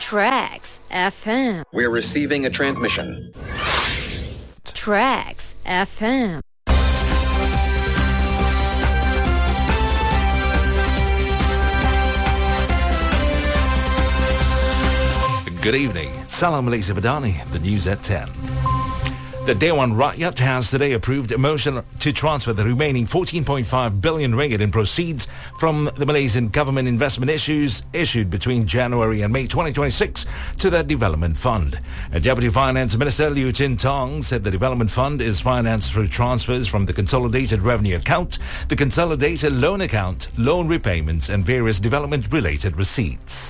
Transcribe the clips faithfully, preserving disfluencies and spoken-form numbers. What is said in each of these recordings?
Tracks F M. We're receiving a transmission. Tracks F M. Good evening. Salam Malaysia Badani, the news at ten. The Dewan Rakyat has today approved a motion to transfer the remaining fourteen point five billion ringgit in proceeds from the Malaysian government investment issues issued between January and May twenty twenty-six to the Development Fund. A Deputy Finance Minister Liu Chin Tong said the Development Fund is financed through transfers from the Consolidated Revenue Account, the Consolidated Loan Account, loan repayments and various development-related receipts.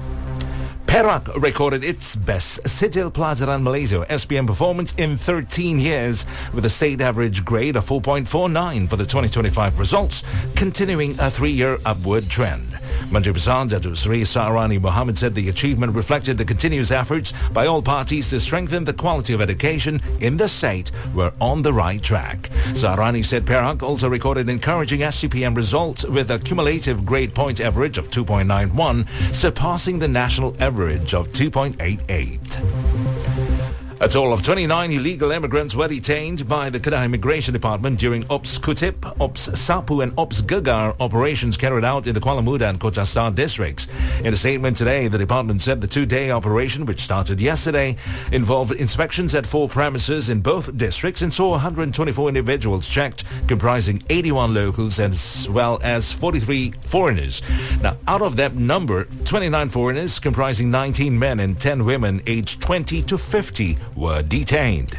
Perak recorded its best Sijil Pelajaran Malaysia S P M performance in thirteen years with a state average grade of four point four nine for the twenty twenty-five results, continuing a three-year upward trend. Menteri Besar Datuk Seri Saharani Mohamad said the achievement reflected the continuous efforts by all parties to strengthen the quality of education in the state were on the right track. Saharani said Perak also recorded encouraging S C P M results with a cumulative grade point average of two point nine one, surpassing the national average of two point eight eight. A total of twenty-nine illegal immigrants were detained by the Kedah Immigration Department during Ops Kutip, Ops Sapu and Ops Gegar operations carried out in the Kuala Muda and Kota Star districts. In a statement today, the department said the two-day operation, which started yesterday, involved inspections at four premises in both districts and saw one hundred twenty-four individuals checked, comprising eighty-one locals as well as forty-three foreigners. Now, out of that number, twenty-nine foreigners, comprising nineteen men and ten women aged twenty to fifty, were detained.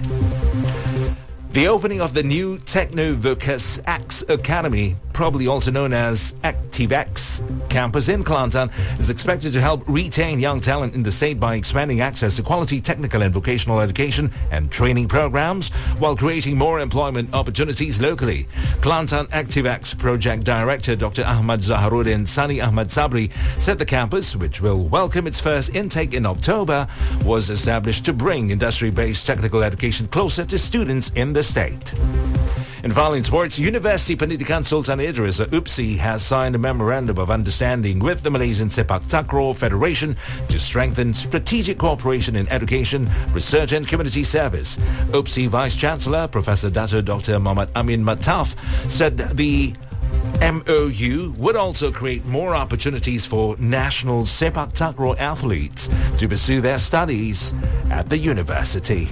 The opening of the new Technovocus X Academy, probably also known as ActiveX campus in Kelantan, is expected to help retain young talent in the state by expanding access to quality technical and vocational education and training programs while creating more employment opportunities locally. Kelantan ActiveX Project Director Doctor Ahmad Zaharuddin Sani Ahmad Sabri said the campus, which will welcome its first intake in October, was established to bring industry-based technical education closer to students in the state. In following sports, University Pendidikan Sultan Idris, U P S I, has signed a memorandum of understanding with the Malaysian Sepak Takraw Federation to strengthen strategic cooperation in education, research and community service. U P S I Vice-Chancellor Professor Dato Doctor Muhammad Amin Mataf said the M O U would also create more opportunities for national Sepak Takraw athletes to pursue their studies at the university.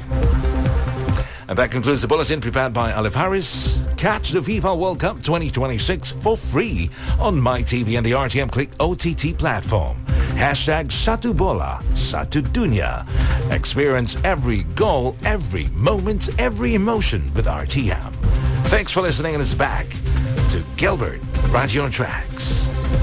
And that concludes the bulletin prepared by Alif Harris. Catch the FIFA World Cup twenty twenty-six for free on MyTV and the R T M Click O T T platform. Hashtag Satu Bola, Satu Dunia. Experience every goal, every moment, every emotion with R T M. Thanks for listening, and it's back to Gilbert right here on Tracks.